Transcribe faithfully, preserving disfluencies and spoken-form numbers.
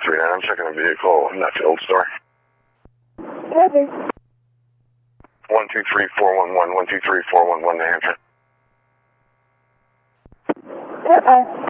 three nine, I'm checking a vehicle in that field store. Okay. one two three four one one, one two three four one one, New Hampshire. Uh-oh.